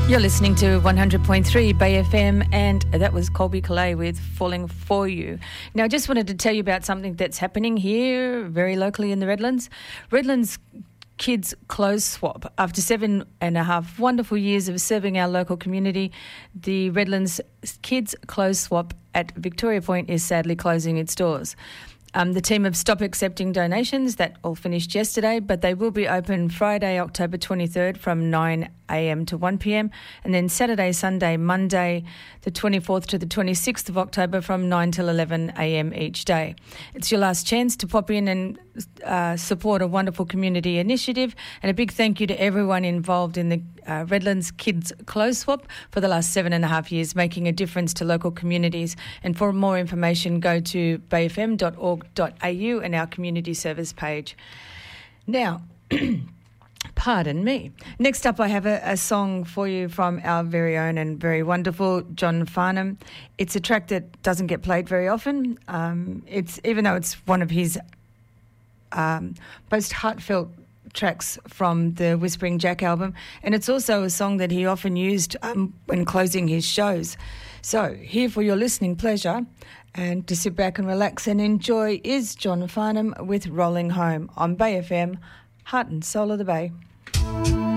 You're listening to 100.3 Bay FM, and that was Colby Calais with Falling For You. Now, I just wanted to tell you about something that's happening here very locally in the Redlands. Redlands Kids Clothes Swap. After 7.5 wonderful years of serving our local community, the Redlands Kids Clothes Swap at Victoria Point is sadly closing its doors. The team have stopped accepting donations. That all finished yesterday, but they will be open Friday, October 23rd from 9 a.m. to 1 p.m. and then Saturday, Sunday, Monday, the 24th to the 26th of October from 9 till 11 a.m. each day. It's your last chance to pop in and support a wonderful community initiative, and a big thank you to everyone involved in the Redlands Kids Clothes Swap for the last 7.5 years, making a difference to local communities. And for more information, go to bayfm.org.au and our community service page. Now, pardon me. Next up, I have a song for you from our very own and very wonderful John Farnham. It's a track that doesn't get played very often. It's even though it's one of his most heartfelt tracks from the Whispering Jack album, and it's also a song that he often used when closing his shows. So here for your listening pleasure and to sit back and relax and enjoy is John Farnham with Rolling Home on Bay FM, heart and soul of the Bay.